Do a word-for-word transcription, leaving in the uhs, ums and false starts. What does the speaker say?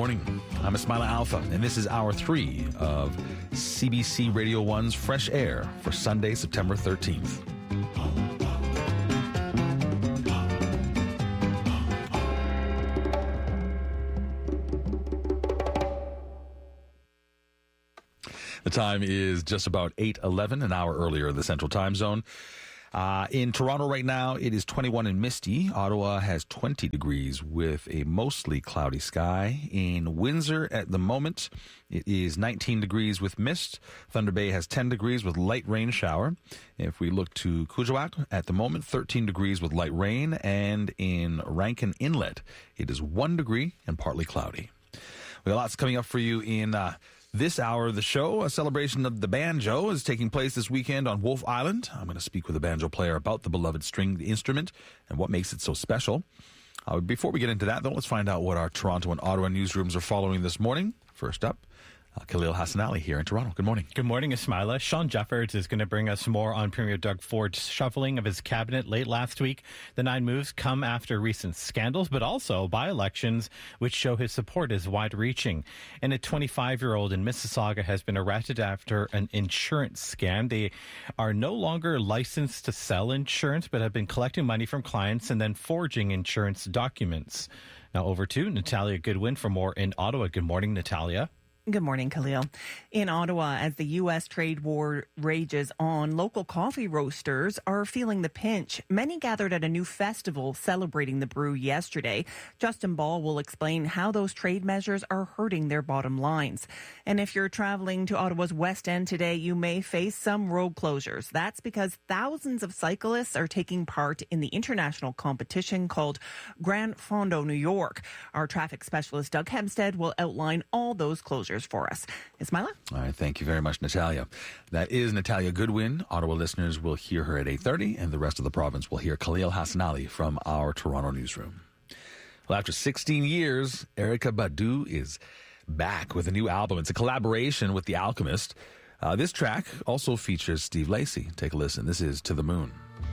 morning. I'm Ismaila Alpha, and this is hour three of C B C Radio one's Fresh Air for Sunday, September thirteenth. The time is just about eight eleven, an hour earlier in the Central Time Zone. Uh, in Toronto right now, it is twenty-one and misty. Ottawa has twenty degrees with a mostly cloudy sky. In Windsor at the moment, it is nineteen degrees with mist. Thunder Bay has ten degrees with light rain shower. If we look to Kuujjuaq at the moment, thirteen degrees with light rain. And in Rankin Inlet, it is one degree and partly cloudy. We have lots coming up for you in uh, this hour of the show. A celebration of the banjo is taking place this weekend on Wolfe Island. I'm going to speak with a banjo player about the beloved stringed instrument and what makes it so special. Uh, before we get into that, though, let's find out what our Toronto and Ottawa newsrooms are following this morning. First up, Uh, Khalil Hassan Ali here in Toronto. Good morning. Good morning, Ismaila. Sean Jeffords is going to bring us more on Premier Doug Ford's shuffling of his cabinet late last week. The nine moves come after recent scandals, but also by-elections, which show his support is wide-reaching. And a twenty-five-year-old in Mississauga has been arrested after an insurance scam. They are no longer licensed to sell insurance, but have been collecting money from clients and then forging insurance documents. Now over to Natalia Goodwin for more in Ottawa. Good morning, Natalia. Good morning, Khalil. In Ottawa, as the U S trade war rages on, local coffee roasters are feeling the pinch. Many gathered at a new festival celebrating the brew yesterday. Justin Ball will explain how those trade measures are hurting their bottom lines. And if you're traveling to Ottawa's West End today, you may face some road closures. That's because thousands of cyclists are taking part in the international competition called Grand Fondo New York. Our traffic specialist, Doug Hempstead, will outline all those closures for us. Ismaila? All right, thank you very much, Natalia. That is Natalia Goodwin. Ottawa listeners will hear her at eight thirty, and the rest of the province will hear Khalil Hassan Ali from our Toronto newsroom. Well, after sixteen years, Erykah Badu is back with a new album. It's a collaboration with The Alchemist. Uh, this track also features Steve Lacy. Take a listen. This is To the Moon.